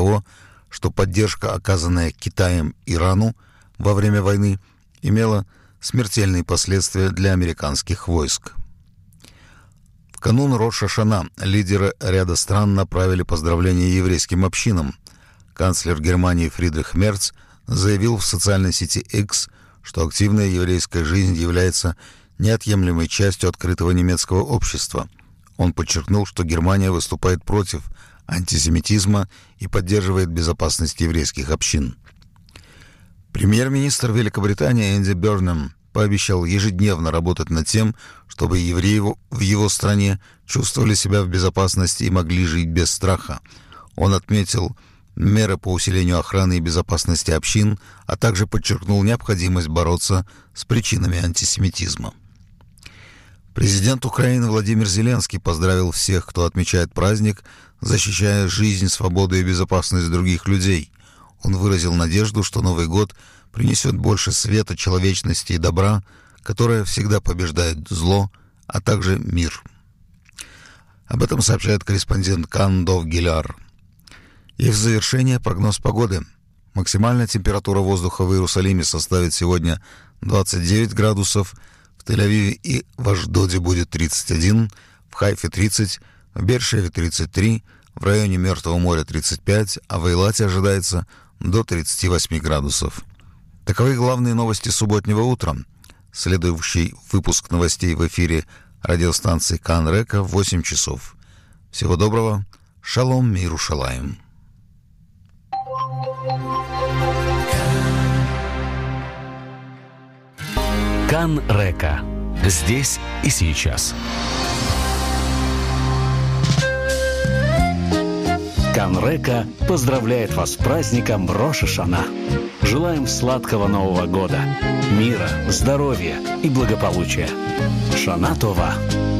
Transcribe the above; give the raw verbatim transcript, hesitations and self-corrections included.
того, что поддержка, оказанная Китаем Ирану во время войны, имела смертельные последствия для американских войск. В канун Рош-ха-Шана лидеры ряда стран направили поздравления еврейским общинам. Канцлер Германии Фридрих Мерц заявил в социальной сети X, что активная еврейская жизнь является неотъемлемой частью открытого немецкого общества. Он подчеркнул, что Германия выступает против антисемитизма и поддерживает безопасность еврейских общин. Премьер-министр Великобритании Энди Бернем пообещал ежедневно работать над тем, чтобы евреи в его стране чувствовали себя в безопасности и могли жить без страха. Он отметил меры по усилению охраны и безопасности общин, а также подчеркнул необходимость бороться с причинами антисемитизма. Президент Украины Владимир Зеленский поздравил всех, кто отмечает праздник, защищая жизнь, свободу и безопасность других людей. Он выразил надежду, что Новый год принесет больше света, человечности и добра, которое всегда побеждает зло, а также мир. Об этом сообщает корреспондент Кан Дов-Гиляр. И в завершение прогноз погоды. Максимальная температура воздуха в Иерусалиме составит сегодня двадцать девять градусов, в Тель-Авиве и в Ашдоде будет тридцать один, в Хайфе тридцать, в Бершеве тридцать три, в районе Мертвого моря тридцать пять, а в Эйлате ожидается до тридцати восьми градусов. Таковы главные новости субботнего утра. Следующий выпуск новостей в эфире радиостанции Кан Река в восемь часов. Всего доброго. Шалом, миру, шалаем. Кан Река. Здесь и сейчас. Кан Река поздравляет вас с праздником Рош-ха-Шана. Желаем сладкого Нового года, мира, здоровья и благополучия. Шана Това.